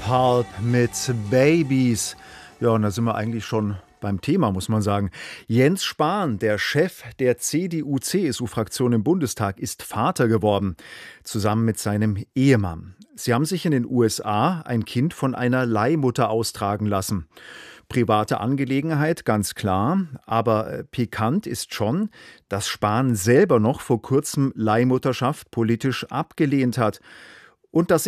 Pulp mit Babies. Ja, und da sind wir eigentlich schon beim Thema, muss man sagen. Jens Spahn, der Chef der CDU-CSU-Fraktion im Bundestag, ist Vater geworden, zusammen mit seinem Ehemann. Sie haben sich in den USA ein Kind von einer Leihmutter austragen lassen. Private Angelegenheit, ganz klar, aber pikant ist schon, dass Spahn selber noch vor kurzem Leihmutterschaft politisch abgelehnt hat und dass